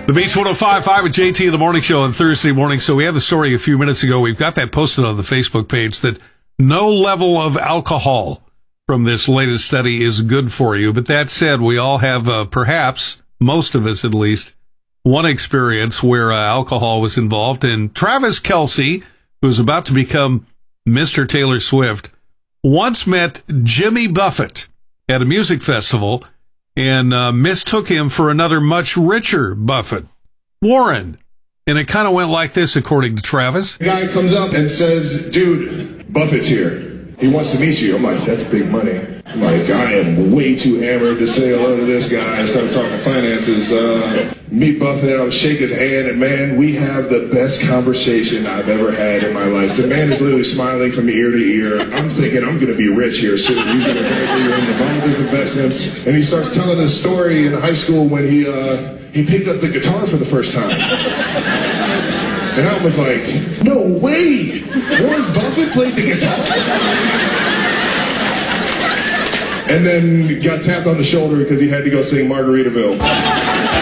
The Beach 105.5 with JT in the morning show on Thursday morning. So we had the story a few minutes ago. We've got that posted on the Facebook page that no level of alcohol from this latest study is good for you. But that said, we all have, perhaps, most of us at least, one experience where alcohol was involved. And Travis Kelce, who's about to become Mr. Taylor Swift, once met Jimmy Buffett at a music festival and mistook him for another much richer Buffett, Warren. And it kind of went like this, according to Travis. The guy comes up and says, dude, Buffett's here. He wants to meet you. I'm like, that's big money. I'm like, I am way too hammered to say hello to this guy. I started talking finances. Meet Buffett. I'll shake his hand, and man, we have the best conversation I've ever had in my life. The man is literally smiling from ear to ear. I'm thinking I'm going to be rich here soon. He's going to bank me in the Bahamas investments. And he starts telling his story in high school when he picked up the guitar for the first time. And I was like, no way! Warren Buffett played the guitar? And then got tapped on the shoulder because he had to go sing Margaritaville.